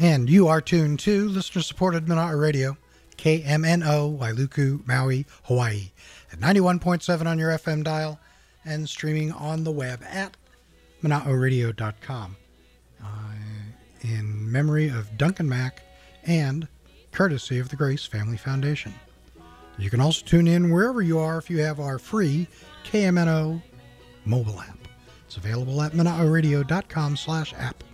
And you are tuned to listener-supported Mana'a Radio, KMNO, Wailuku, Maui, Hawaii, at 91.7 on your FM dial and streaming on the web at mana'oradio.com. In memory of Duncan Mack and courtesy of the Grace Family Foundation. You can also tune in wherever you are if you have our free KMNO mobile app. It's available at mana'oradio.com/app.